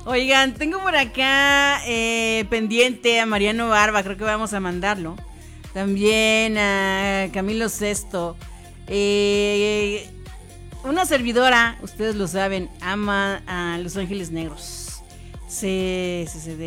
Oigan, tengo por acá pendiente a Mariano Barba, creo que vamos a mandarlo. También a Camilo Sesto. Una servidora, ustedes lo saben, ama a Los Ángeles Negros. Sí,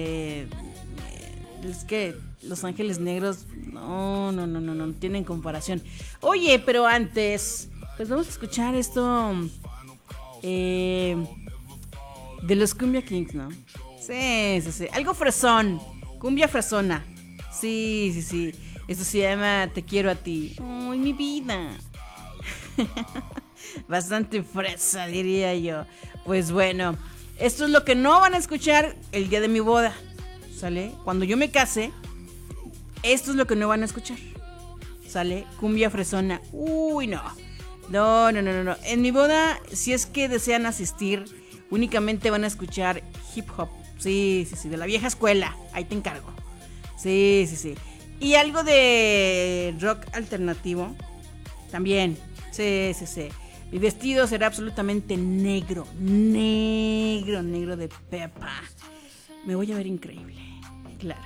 es que Los Ángeles Negros no tienen comparación. Oye, pero antes, pues vamos a escuchar esto de los Cumbia Kings, ¿no? Sí. Algo fresón, cumbia fresona. Sí. Esto se llama Te quiero a ti. Ay, mi vida. Bastante fresa, diría yo. Pues bueno, esto es lo que no van a escuchar el día de mi boda. ¿Sale? Cuando yo me case, esto es lo que no van a escuchar. ¿Sale? Cumbia fresona. Uy, no. No. En mi boda, si es que desean asistir, únicamente van a escuchar hip hop. Sí, de la vieja escuela. Ahí te encargo. Sí. Y algo de rock alternativo. También. Sí. Mi vestido será absolutamente negro de pepa. Me voy a ver increíble. Claro.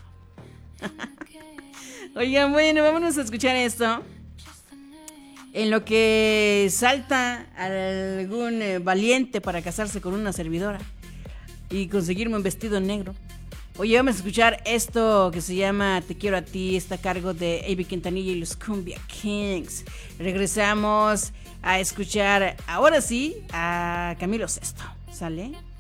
Oigan, bueno, vámonos a escuchar esto. En lo que salta algún valiente para casarse con una servidora y conseguirme un vestido negro. Oye, vamos a escuchar esto que se llama Te quiero a ti. Está a cargo de Avi Quintanilla y los Cumbia Kings. Regresamos a escuchar, ahora sí, a Camilo Sesto. ¿Sale?